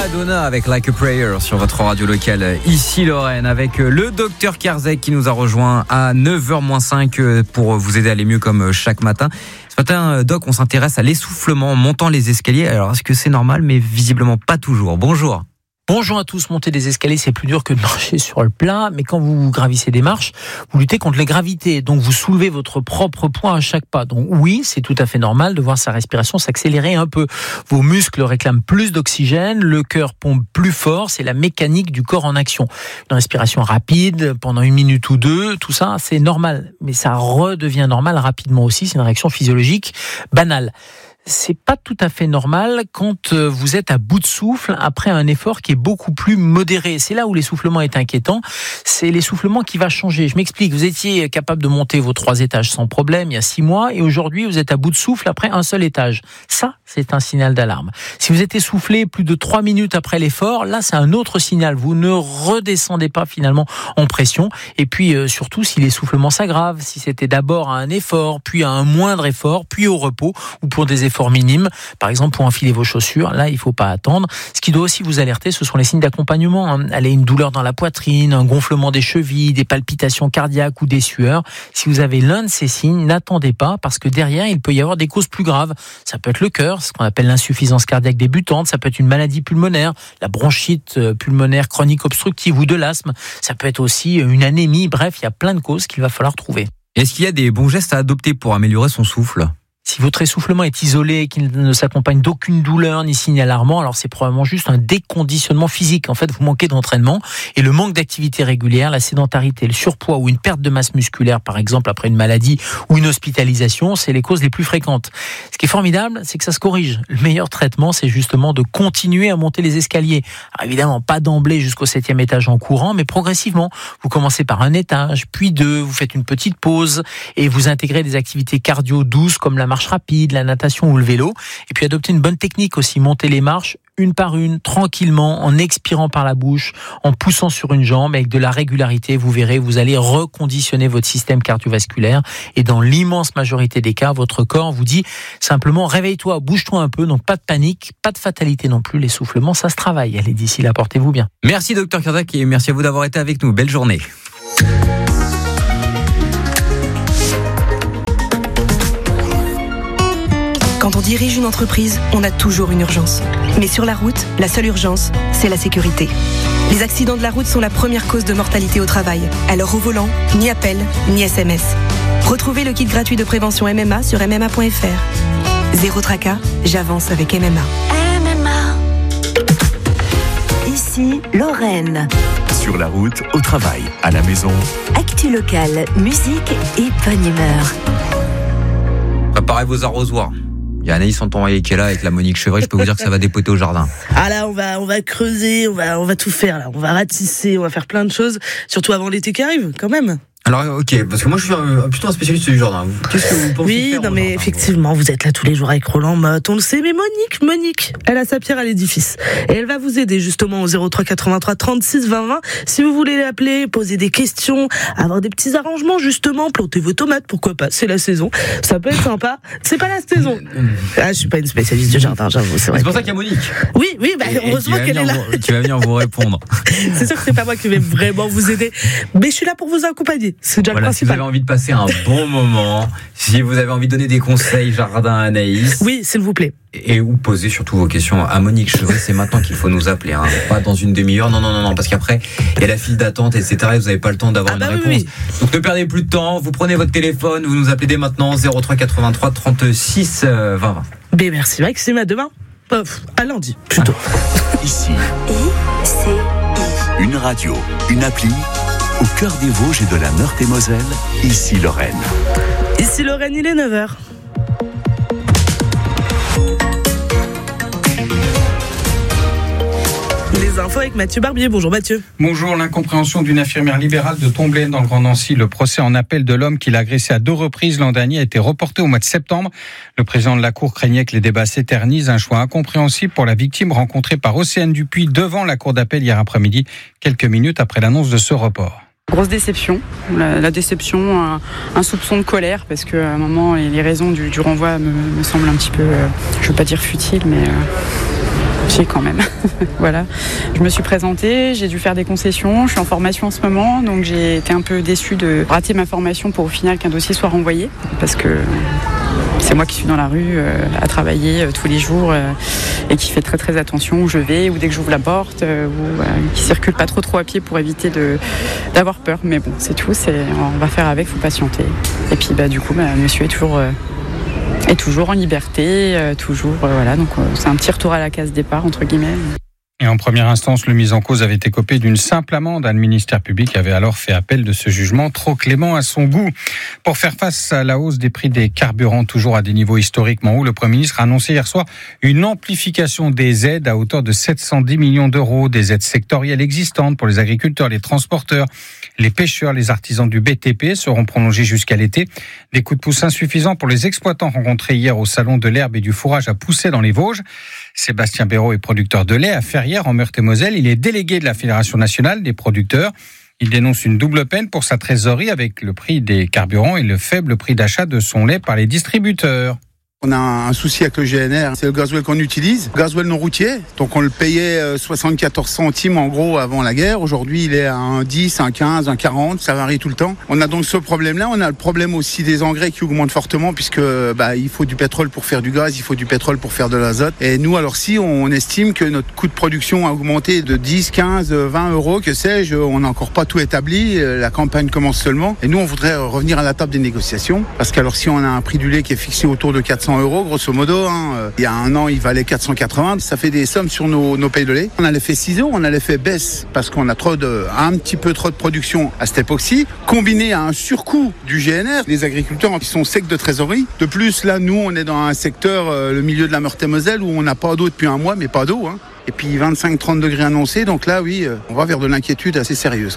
Madonna avec Like a Prayer sur votre radio locale, ici Lorraine, avec le docteur Karzek qui nous a rejoint à 9h-5 pour vous aider à aller mieux comme chaque matin. Ce matin, Doc, on s'intéresse à l'essoufflement en montant les escaliers. Alors, est-ce que c'est normal? Mais visiblement pas toujours. Bonjour. Bonjour à tous, monter des escaliers c'est plus dur que de marcher sur le plat, mais quand vous gravissez des marches, vous luttez contre les gravités, donc vous soulevez votre propre poids à chaque pas. Donc oui, c'est tout à fait normal de voir sa respiration s'accélérer un peu. Vos muscles réclament plus d'oxygène, le cœur pompe plus fort, c'est la mécanique du corps en action. Une respiration rapide pendant 1 minute ou 2, tout ça c'est normal, mais ça redevient normal rapidement aussi, c'est une réaction physiologique banale. C'est pas tout à fait normal quand vous êtes à bout de souffle après un effort qui est beaucoup plus modéré. C'est là où l'essoufflement est inquiétant. C'est l'essoufflement qui va changer. Je m'explique. Vous étiez capable de monter vos 3 étages sans problème il y a 6 mois et aujourd'hui vous êtes à bout de souffle après un seul étage. Ça, c'est un signal d'alarme. Si vous êtes essoufflé plus de 3 minutes après l'effort, là c'est un autre signal. Vous ne redescendez pas finalement en pression. Et puis surtout si l'essoufflement s'aggrave, si c'était d'abord à un effort, puis à un moindre effort, puis au repos ou pour des efforts minimes, par exemple pour enfiler vos chaussures, là il ne faut pas attendre. Ce qui doit aussi vous alerter, ce sont les signes d'accompagnement. Elle a une douleur dans la poitrine, un gonflement des chevilles, des palpitations cardiaques ou des sueurs. Si vous avez l'un de ces signes, n'attendez pas parce que derrière il peut y avoir des causes plus graves. Ça peut être le cœur, ce qu'on appelle l'insuffisance cardiaque débutante, ça peut être une maladie pulmonaire, la bronchite pulmonaire chronique obstructive ou de l'asthme, ça peut être aussi une anémie, bref, il y a plein de causes qu'il va falloir trouver. Est-ce qu'il y a des bons gestes à adopter pour améliorer son souffle ? Si votre essoufflement est isolé et qu'il ne s'accompagne d'aucune douleur ni signe alarmant, alors c'est probablement juste un déconditionnement physique. En fait, vous manquez d'entraînement et le manque d'activité régulière, la sédentarité, le surpoids ou une perte de masse musculaire, par exemple après une maladie ou une hospitalisation, c'est les causes les plus fréquentes. Ce qui est formidable, c'est que ça se corrige. Le meilleur traitement, c'est justement de continuer à monter les escaliers. Alors évidemment, pas d'emblée jusqu'au 7e étage en courant, mais progressivement. Vous commencez par un étage, puis 2, vous faites une petite pause et vous intégrez des activités cardio douces comme la marche rapide, la natation ou le vélo. Et puis adopter une bonne technique aussi, monter les marches une par une, tranquillement, en expirant par la bouche, en poussant sur une jambe, avec de la régularité. Vous verrez, vous allez reconditionner votre système cardiovasculaire et dans l'immense majorité des cas, votre corps vous dit simplement réveille-toi, bouge-toi un peu. Donc pas de panique, pas de fatalité non plus. L'essoufflement, ça se travaille. Allez, d'ici là, portez-vous bien. Merci Dr Karzek et merci à vous d'avoir été avec nous. Belle journée. Quand on dirige une entreprise, on a toujours une urgence. Mais sur la route, la seule urgence, c'est la sécurité. Les accidents de la route sont la première cause de mortalité au travail. Alors au volant, ni appel, ni SMS. Retrouvez le kit gratuit de prévention MMA sur MMA.fr. Zéro tracas, j'avance avec MMA. MMA. Ici, Lorraine. Sur la route, au travail, à la maison. Actu locale, musique et bonne humeur. Préparez vos arrosoirs. Il y a Anaïs Santon-Royer qui est là avec la Monique Chevret. Je peux vous dire que ça va dépoter au jardin. Ah là, on va creuser, on va tout faire là. On va ratisser, on va faire plein de choses. Surtout avant l'été qui arrive, quand même. Alors, ok, parce que moi je suis plutôt un spécialiste du jardin. Qu'est-ce que vous pensez Oui, faire non mais jardin, effectivement, vous êtes là tous les jours avec Roland Motte, on le sait, mais Monique, elle a sa pierre à l'édifice. Et elle va vous aider justement au 03 83 36 20 20. Si vous voulez l'appeler, poser des questions, avoir des petits arrangements justement, planter vos tomates, pourquoi pas, c'est la saison. Ça peut être sympa. C'est pas la saison. Ah, je suis pas une spécialiste du jardin, j'avoue, c'est vrai. C'est pour ça qu'il y a Monique. Oui, bah heureusement qu'elle est là. Tu vas venir vous répondre. C'est sûr que c'est pas moi qui vais vraiment vous aider, mais je suis là pour vous accompagner. C'est déjà le principal. Si vous avez envie de passer un bon moment, si vous avez envie de donner des conseils jardin à Anaïs. Oui, s'il vous plaît. Et ou poser surtout vos questions à Monique Chevret, c'est maintenant qu'il faut nous appeler, hein. Pas dans une demi-heure, non, parce qu'apraprès, il y a la file d'attente, etc. et vous n'avez pas le temps d'avoir une réponse. Oui. Donc ne perdez plus de temps, vous prenez votre téléphone, vous nous appelez dès maintenant, 03 83 36 20 20. Ben merci Maxime, à demain. À lundi, plutôt. Ici. ICI. Une radio, une appli, au cœur des Vosges et de la Meurthe-et-Moselle, ici Lorraine. Ici Lorraine, il est 9h. Les infos avec Mathieu Barbier. Bonjour Mathieu. Bonjour. L'incompréhension d'une infirmière libérale de Tomblaine dans le Grand Nancy. Le procès en appel de l'homme qui l'a agressé à 2 reprises l'an dernier a été reporté au mois de septembre. Le président de la Cour craignait que les débats s'éternisent. Un choix incompréhensible pour la victime rencontrée par Océane Dupuis devant la Cour d'appel hier après-midi, quelques minutes après l'annonce de ce report. Grosse déception, la déception, un soupçon de colère parce qu'à un moment les raisons du renvoi me semblent un petit peu, je ne veux pas dire futiles, mais Si, quand même. Voilà. Je me suis présentée, j'ai dû faire des concessions, je suis en formation en ce moment, donc j'ai été un peu déçue de rater ma formation pour au final qu'un dossier soit renvoyé, parce que c'est moi qui suis dans la rue à travailler tous les jours et qui fait très très attention où je vais, ou dès que j'ouvre la porte, ou qui circule pas trop à pied pour éviter d'avoir peur. Mais bon, c'est tout, on va faire avec, faut patienter. Et puis du coup, monsieur est toujours en liberté, voilà. Donc c'est un petit retour à la case départ entre guillemets. Et en première instance, le mis en cause avait écopé d'une simple amende. Le ministère public avait alors fait appel de ce jugement trop clément à son goût. Pour faire face à la hausse des prix des carburants, toujours à des niveaux historiquement hauts, le Premier ministre a annoncé hier soir une amplification des aides à hauteur de 710 millions d'euros, des aides sectorielles existantes pour les agriculteurs, les transporteurs, les pêcheurs, les artisans du BTP seront prolongés jusqu'à l'été. Des coups de pouce insuffisants pour les exploitants rencontrés hier au salon de l'herbe et du fourrage à Pousset dans les Vosges. Sébastien Béraud est producteur de lait à Ferrières en Meurthe-et-Moselle. Il est délégué de la Fédération nationale des producteurs. Il dénonce une double peine pour sa trésorerie avec le prix des carburants et le faible prix d'achat de son lait par les distributeurs. On a un souci avec le GNR, c'est le gasoil qu'on utilise, gasoil non routier. Donc on le payait 74 centimes en gros avant la guerre. Aujourd'hui il est à 1,10, 1,15, 1,40, ça varie tout le temps. On a donc ce problème-là. On a le problème aussi des engrais qui augmentent fortement puisque il faut du pétrole pour faire du gaz, il faut du pétrole pour faire de l'azote. Et nous alors si on estime que notre coût de production a augmenté de 10, 15, 20 euros, que sais-je, on n'a encore pas tout établi. La campagne commence seulement. Et nous on voudrait revenir à la table des négociations parce qu'alors si on a un prix du lait qui est fixé autour de 400 euros, grosso modo. Il y a un an, il valait 480. Ça fait des sommes sur nos payes de lait. On a l'effet ciseau, on a l'effet baisse parce qu'on a un petit peu trop de production à cette époque-ci, combiné à un surcoût du GNR. Les agriculteurs qui sont secs de trésorerie. De plus, là, nous, on est dans un secteur, le milieu de la Meurthe-et-Moselle, où on n'a pas d'eau depuis un mois, mais pas d'eau. Et puis 25-30 degrés annoncés. Donc là, oui, on va vers de l'inquiétude assez sérieuse.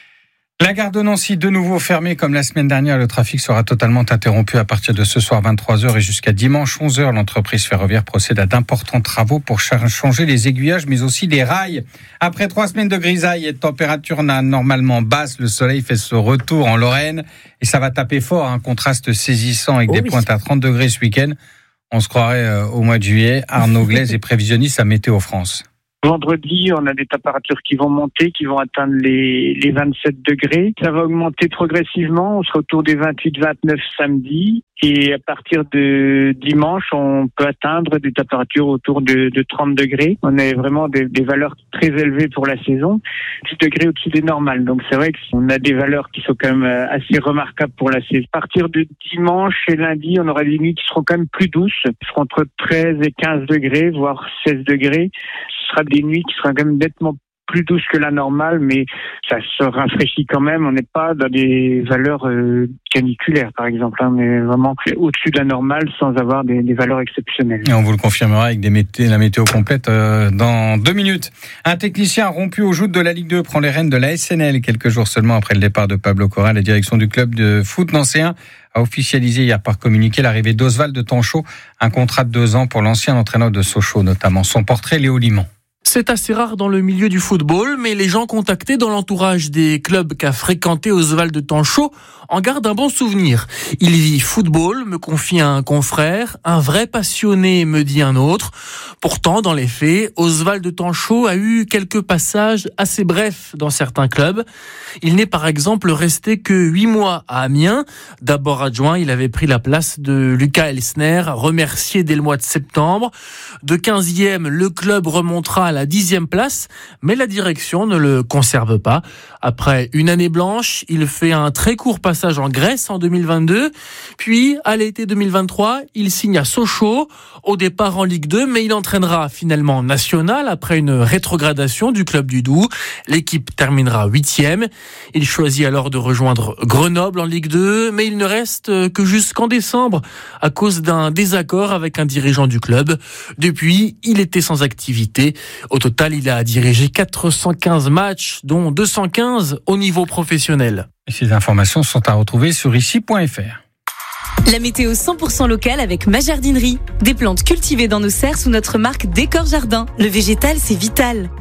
La gare de Nancy, de nouveau fermée comme la semaine dernière. Le trafic sera totalement interrompu à partir de ce soir 23h et jusqu'à dimanche 11h. L'entreprise ferroviaire procède à d'importants travaux pour changer les aiguillages, mais aussi les rails. Après 3 semaines de grisaille et de température normalement basse, le soleil fait ce retour en Lorraine et ça va taper fort. Un contraste saisissant avec des pointes à 30 degrés ce week-end. On se croirait au mois de juillet. Arnaud Glaise est prévisionniste à Météo France. Vendredi, on a des températures qui vont monter, qui vont atteindre les 27 degrés. Ça va augmenter progressivement. On sera autour des 28-29 samedi. Et à partir de dimanche, on peut atteindre des températures autour de 30 degrés. On a vraiment des valeurs très élevées pour la saison, 10 degrés au-dessus des normales. Donc c'est vrai qu'on a des valeurs qui sont quand même assez remarquables pour la saison. À partir de dimanche et lundi, on aura des nuits qui seront quand même plus douces. Elles seront entre 13 et 15 degrés, voire 16 degrés. Ce sera des nuits qui seront quand même nettement plus douces que la normale, mais ça se rafraîchit quand même. On n'est pas dans des valeurs caniculaires, par exemple, mais vraiment au-dessus de la normale sans avoir des valeurs exceptionnelles. Et on vous le confirmera avec la météo complète dans 2 minutes. Un technicien rompu aux joutes de la Ligue 2 prend les rênes de la SNL quelques jours seulement après le départ de Pablo Corral. La direction du club de foot nancéen a officialisé hier par communiqué l'arrivée d'Oswald Tanchot, un contrat de 2 ans pour l'ancien entraîneur de Sochaux notamment. Son portrait, Léo Limon. C'est assez rare dans le milieu du football, mais les gens contactés dans l'entourage des clubs qu'a fréquenté Oswald Tanchot en gardent un bon souvenir. Il vit football, me confie un confrère, un vrai passionné, me dit un autre. Pourtant, dans les faits, Oswald Tanchot a eu quelques passages assez brefs dans certains clubs. Il n'est par exemple resté que 8 mois à Amiens. D'abord adjoint, il avait pris la place de Lucas Elsner, remercié dès le mois de septembre. De 15e, le club remontera à la 10e place, mais la direction ne le conserve pas. Après une année blanche, il fait un très court passage en Grèce en 2022. Puis, à l'été 2023, il signe à Sochaux, au départ en Ligue 2, mais il entraînera finalement en National après une rétrogradation du club du Doubs. L'équipe terminera 8e. Il choisit alors de rejoindre Grenoble en Ligue 2, mais il ne reste que jusqu'en décembre à cause d'un désaccord avec un dirigeant du club. Depuis, il était sans activité. Au total, il a dirigé 415 matchs, dont 215 au niveau professionnel. Et ces informations sont à retrouver sur ici.fr. La météo 100% locale avec Ma Jardinerie. Des plantes cultivées dans nos serres sous notre marque Décor Jardin. Le végétal, c'est vital.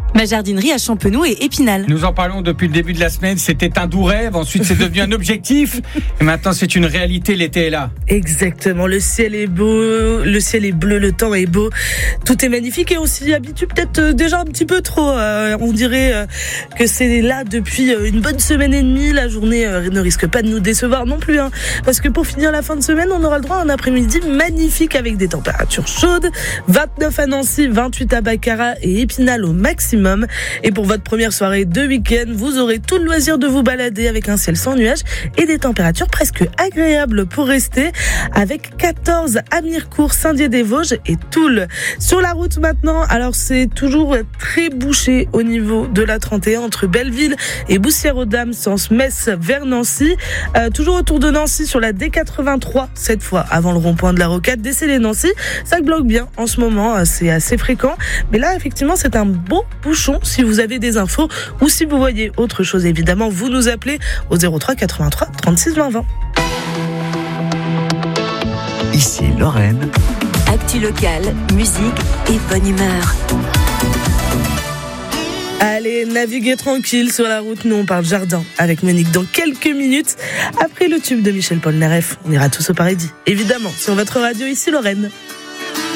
Ma jardinerie à Champenoux et Épinal. Nous en parlons depuis le début de la semaine. C'était un doux rêve. Ensuite, c'est devenu un objectif. Et maintenant, c'est une réalité. L'été est là. Exactement. Le ciel est beau. Le ciel est bleu. Le temps est beau. Tout est magnifique et on s'y habitue peut-être déjà un petit peu trop. On dirait que c'est là depuis une bonne semaine et demie. La journée ne risque pas de nous décevoir non plus. Parce que pour finir la fin de semaine, on aura le droit à un après-midi magnifique avec des températures chaudes. 29 à Nancy, 28 à Baccarat et Épinal au maximum. Et pour votre première soirée de week-end, vous aurez tout le loisir de vous balader avec un ciel sans nuages et des températures presque agréables pour rester, avec 14 à Mirecourt, Saint-Dié-des-Vosges et Toul. Sur la route maintenant, alors c'est toujours très bouché au niveau de la 31 entre Belleville et Boussières-aux-Dames, sens Metz vers Nancy. Toujours autour de Nancy sur la D83, cette fois avant le rond-point de la Rocade, Décélé-Nancy. Ça bloque bien en ce moment, c'est assez fréquent. Mais là, effectivement, c'est un beau bouchon. Si vous avez des infos ou si vous voyez autre chose, évidemment, vous nous appelez au 03 83 36 20 20. Ici Lorraine. Actu locale, musique et bonne humeur. Allez, naviguez tranquille sur la route. Nous, on parle jardin avec Monique dans quelques minutes. Après le tube de Michel Polnareff, on ira tous au paradis. Évidemment, sur votre radio, ici Lorraine.